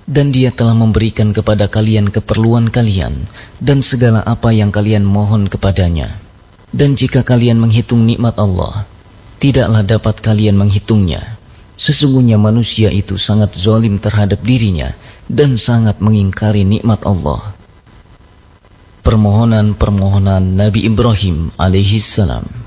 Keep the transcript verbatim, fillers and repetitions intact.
Dan Dia telah memberikan kepada kalian keperluan kalian dan segala apa yang kalian mohon kepadanya. Dan jika kalian menghitung nikmat Allah, tidaklah dapat kalian menghitungnya. Sesungguhnya manusia itu sangat zalim terhadap dirinya dan sangat mengingkari nikmat Allah. Permohonan-permohonan Nabi Ibrahim alaihissalam.